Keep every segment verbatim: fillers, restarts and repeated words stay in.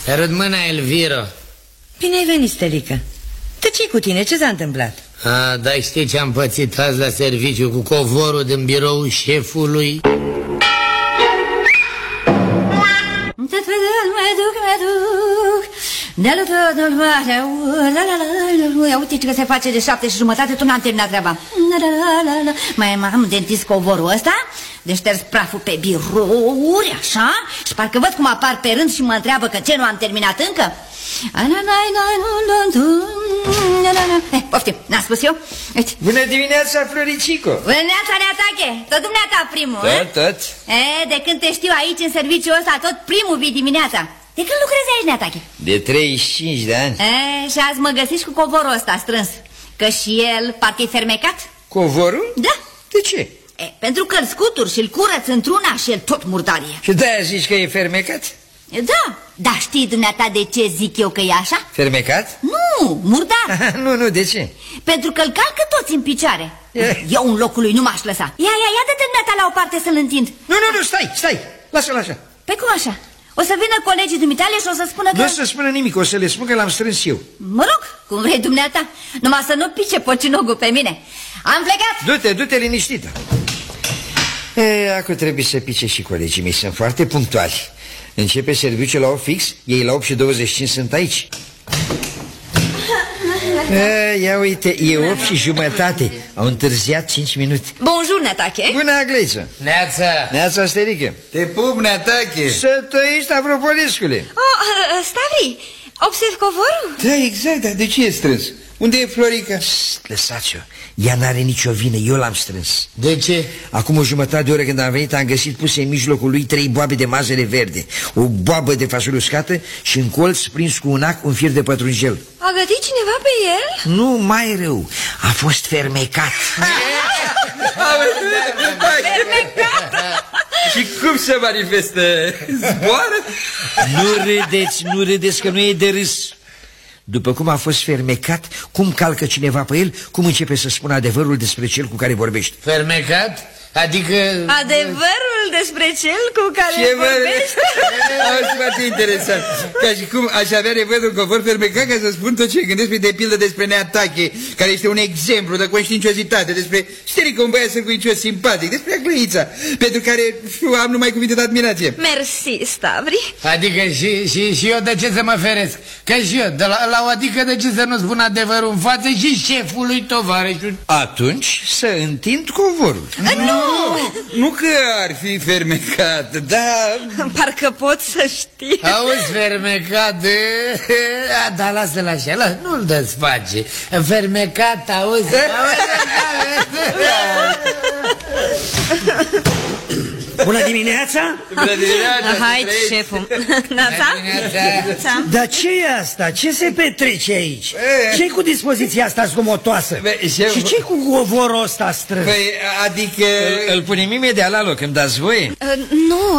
Arăt mâna, Elviro. Bine ai venit, Stelică. De ce cu tine? Ce s-a întâmplat? A, dar știi ce am pățit azi la serviciu cu covorul din biroul șefului? Uite că se face de șapte și jumătate, tu n-am terminat treaba. Mai am dentist covorul ăsta, de șters praful pe birouri, așa. Și parcă văd cum apar pe rând și mă întreabă că ce nu am terminat încă. Eh, poftim, n-am spus eu? Uite. Bună dimineața, Floricico. Bună dimineața, Neatache. Tot dumneata primul, Tot, tot. E, de când te știu aici în serviciul ăsta, tot primul vii dimineața. De când lucrezi aici, Neatache? De treizeci și cinci de ani. E, și azi mă găsiți cu covorul ăsta strâns. Că și el parcă-i fermecat. Covorul? Da. De ce? E, pentru că îl scuturi și îl curăț într-una și el tot murdarie. Și de-aia zici că e fermecat? Da, dar știi dumneata de ce zic eu că e așa? Fermecat? Nu, murdar. Nu, nu, de ce? Pentru că îl calcă toți în picioare. E. Eu în locul lui nu m-aș lăsa. Ia, ia, ia dă-te dumneata la o parte să-l întind. Nu, nu, nu, stai, stai, lasă-l așa. Pe cum așa? O să vină colegii dumitale și o să spună că... Nu o să spună nimic, o să le spun că l-am strâns eu. Mă rog, cum vrei dumneata. Numai să nu pice pocinogul pe mine. Am plecat. Du-te, du-te liniștită. E, acum trebuie să pice și colegii mei, sunt foarte punctuali. Începe serviciul la opt fix, ei la opt și douăzeci și cinci sunt aici. E, ia uite, e opt și jumătate. Au întârziat cinci minute. Bonjour, Neatache. Bună, Agleiță. Neața. Neața, Sterică. Te pup, Neatache. Să trăiești, Stavropolescule. Oh, uh, Stavri, observ covorul? Da, exact, dar de ce e strâns? Unde e Florica? Lăsați-o, ea n-are nicio vină, eu l-am strâns. De ce? Acum o jumătate de oră când am venit am găsit puse în mijlocul lui trei boabe de mazăre verde, o boabă de fasole uscată și în colț prins cu un ac un fir de pătrunjel. A gătit cineva pe el? Nu, mai rău, a fost fermecat. Fermecat? Și cum se manifestă? Zboară? Nu râdeți, nu râdeți că nu e de râs. După cum a fost fermecat, cum calcă cineva pe el, cum începe să spună adevărul despre cel cu care vorbești. Fermecat? Adică... Adevărul despre cel cu care Ce vorbești? Auzi, foarte interesant. Ca și cum aș avea nevoie de un covor fermecat ca să spun tot ce gândesc, de pildă despre Neatache, care este un exemplu de conștiinciozitate, despre Sterică, un băiat sârguicios simpatic, despre Agleița, pentru care am numai cuvinte de admirație. Mersi, Stavri. Adică și, și, și eu de ce să mă feresc? Că și eu, de la, la o adică de ce să nu spun adevărul în față și șefului tovarășul? Atunci să întind covorul. Nu! Nu că ar fi fermecat, dar... Parcă pot să știi. Auzi, fermecat, a, da, lasă-l așa, la, nu-l desface. Fermecat, auzi, auzi. Bună dimineața! Bună dimineața! Hai, șeful. Nața? Dimineața. Dar ce e asta? Ce se petrece aici? Ce-i cu dispoziția asta zgomotoasă? Și ce-i cu covorul ăsta strâns? Păi, adică... Îl, îl punem imediat la loc, îmi dați voie? Uh, nu.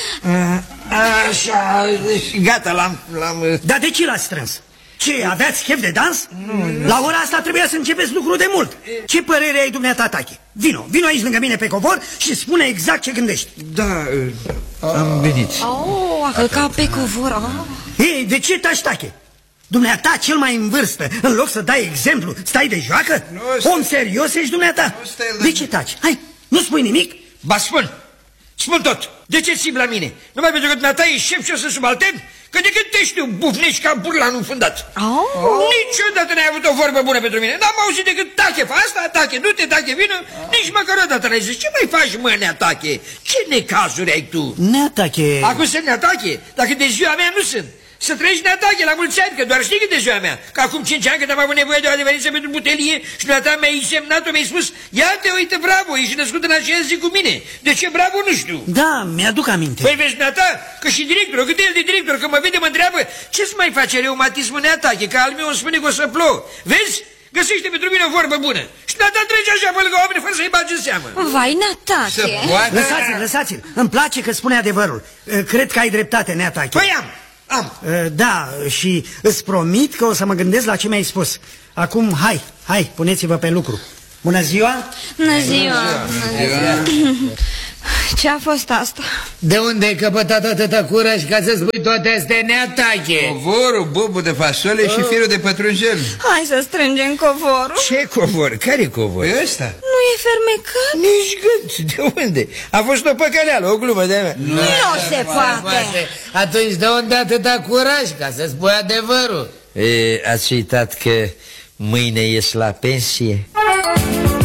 Așa, gata, l-am... Dar de ce l-a strâns? Ce, aveați chef de dans? Nu, la ora asta trebuia să începeți lucru de mult. Ce părere ai dumneata, Tache? Vino, vino aici lângă mine pe covor și spune exact ce gândești. Da, am venit. Oh, a călcat pe covor. Oh. Ei, de ce taci, Tache? Dumneata, cel mai în vârstă, în loc să dai exemplu, stai de joacă? Nu, om serios ești, dumneata? Nu stai, de ce taci? Hai, nu spui nimic? Ba spun, spun tot. De ce țip la mine? Numai pentru că dumneata e șef și o să subaltern? Că de când te știu, bufnești ca burlan înfundat. Oh. Niciodată n-ai avut o vorbă bună pentru mine. N-am auzit decât Tache, fa asta, Tache, du-te, Tache, vină. Nici măcar o dată n-ai zis, ce mai faci, mă, Neatache? Ce necazuri ai tu? Neatache... Acum sunt Neatache, dacă de ziua mea nu sunt. Să trăiești, Neatache, la mulți ani, că doar știi că de ziua mea. Că acum cinci ani când am avut nevoie de o adeverință pentru butelie și dumneata mi-ai semnat-o, mi-ai spus, ia te uite, bravo, ești născut în aceeași zi cu mine. De ce bravo, nu știu. Da, mi-aduc aminte. Păi vezi, Neata, că și directorul, cât el de director, că mă vede, mă întreabă, ce-ți mai face reumatismul, Neatache, că al meu îmi spune că o să plouă. Vezi? Găsește pentru mine o vorbă bună. Și Neata trece așa pe lângă oameni fără să-i bagi în seamă. Vai, Neatache. Lăsați-l, lăsați-l. Îmi place că spune adevărul. Cred că ai dreptate, Neatache. Păi am. Am. Da, și îți promit că o să mă gândesc la ce mi-ai spus. Acum, hai, hai, puneți-vă pe lucru. Bună ziua! Bună ziua! Ce a fost asta? De unde ai căpătat atâta curaj ca să spui toate astea, Neatache? Covorul, bobul de fasole și firul de pătrunjel. Hai să strângem covorul. Ce covor? Care covor? E ăsta? Nu e fermecat? Nici gând. De unde? A fost o păcăleală, o glumă de-a mea. Nu, nu se poate. Atunci de unde atâta curaj ca să spui adevărul? E, ați uitat că mâine ies la pensie?